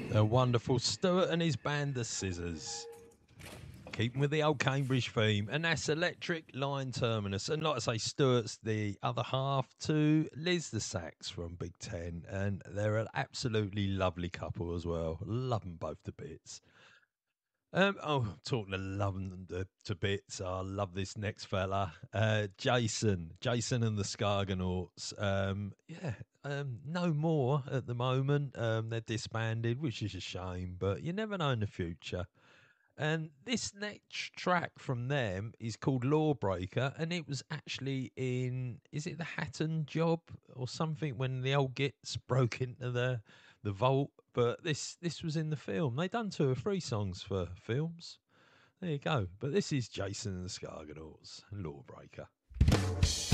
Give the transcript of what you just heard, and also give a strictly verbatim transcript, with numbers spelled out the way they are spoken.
A wonderful Stuart and his band, the Scissors. Keeping with the old Cambridge theme, and that's Electric Line Terminus. And like I say, Stuart's the other half to Liz the sax from Big Ten, and they're an absolutely lovely couple as well. Love them both to bits. Um, oh, talking of loving them to, to bits, I love this next fella, uh, Jason, Jason and the Skargonauts. Um, yeah, um, no more at the moment. Um, they're disbanded, which is a shame, but you never know in the future. And this next track from them is called Lawbreaker, and it was actually in, is it the Hatton Job or something, when the old Gits broke into the the vault? But this this was in the film. They done two or three songs for films. There you go. But this is Jason and the Skargonauts, Lawbreaker.